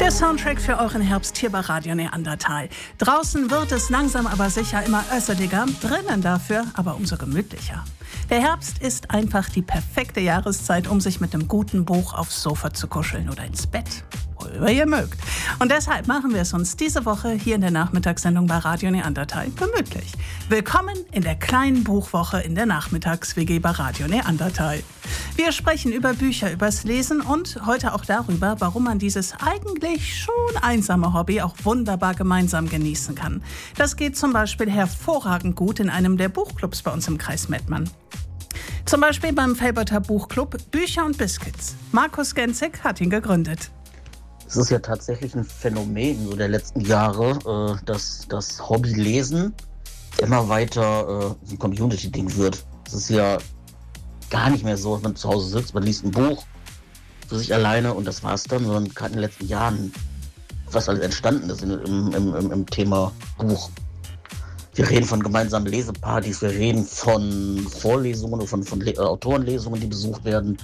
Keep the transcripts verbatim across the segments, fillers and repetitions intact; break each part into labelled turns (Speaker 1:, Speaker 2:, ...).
Speaker 1: Der Soundtrack für euren Herbst hier bei Radio Neandertal. Draußen wird es langsam aber sicher immer össeliger, drinnen dafür aber umso gemütlicher. Der Herbst ist einfach die perfekte Jahreszeit, um sich mit einem guten Buch aufs Sofa zu kuscheln oder ins Bett, worüber ihr mögt. Und deshalb machen wir es uns diese Woche hier in der Nachmittagssendung bei Radio Neandertal gemütlich. Willkommen in der kleinen Buchwoche in der Nachmittags-W G bei Radio Neandertal. Wir sprechen über Bücher, übers Lesen und heute auch darüber, warum man dieses eigentlich schon einsame Hobby auch wunderbar gemeinsam genießen kann. Das geht zum Beispiel hervorragend gut in einem der Buchclubs bei uns im Kreis Mettmann. Zum Beispiel beim Felberter Buchclub Bücher und Biscuits. Markus Genzig hat ihn gegründet.
Speaker 2: Es ist ja tatsächlich ein Phänomen so der letzten Jahre, äh, dass das Hobby Lesen immer weiter äh, ein Community-Ding wird. Es ist ja gar nicht mehr so, dass man zu Hause sitzt, man liest ein Buch für sich alleine und das war's dann, sondern gerade in den letzten Jahren, was alles entstanden ist im, im, im, im Thema Buch. Wir reden von gemeinsamen Lesepartys, wir reden von Vorlesungen oder von, von Le- äh, Autorenlesungen, die besucht werden.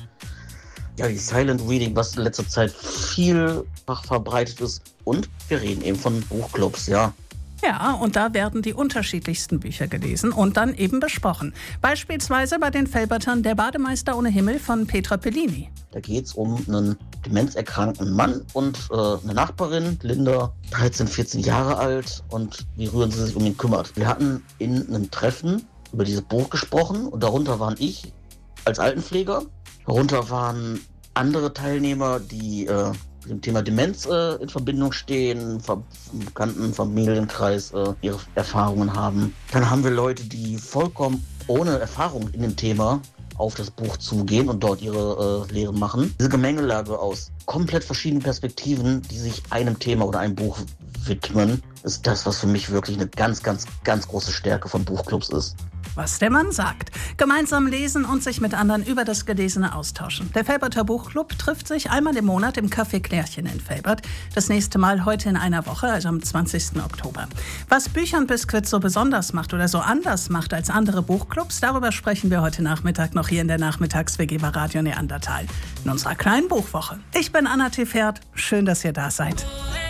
Speaker 2: Ja, die Silent Reading, was in letzter Zeit vielfach verbreitet ist. Und wir reden eben von Buchclubs, ja.
Speaker 1: Ja, und da werden die unterschiedlichsten Bücher gelesen und dann eben besprochen. Beispielsweise bei den Felbertern Der Bademeister ohne Himmel von Petra Pellini.
Speaker 2: Da geht es um einen demenzerkrankten Mann und äh, eine Nachbarin, Linda, dreizehn, vierzehn Jahre alt, und wie rühren sie sich um ihn kümmert. Wir hatten in einem Treffen über dieses Buch gesprochen und darunter waren ich als Altenpfleger, darunter waren andere Teilnehmer, die äh, mit dem Thema Demenz äh, in Verbindung stehen, ver- im bekannten Familienkreis äh, ihre Erfahrungen haben. Dann haben wir Leute, die vollkommen ohne Erfahrung in dem Thema auf das Buch zugehen und dort ihre äh, Lehren machen. Diese Gemengelage aus komplett verschiedenen Perspektiven, die sich einem Thema oder einem Buch widmen, ist das, was für mich wirklich eine ganz, ganz, ganz große Stärke von Buchclubs ist.
Speaker 1: Was der Mann sagt. Gemeinsam lesen und sich mit anderen über das Gelesene austauschen. Der Felberter Buchclub trifft sich einmal im Monat im Café Klärchen in Felbert. Das nächste Mal heute in einer Woche, also am zwanzigsten Oktober. Was Bücher und Biscuits so besonders macht oder so anders macht als andere Buchclubs, darüber sprechen wir heute Nachmittag noch hier in der Nachmittags-W G bei Radio Neandertal. In unserer kleinen Buchwoche. Ich bin Anna Tefert. Schön, dass ihr da seid.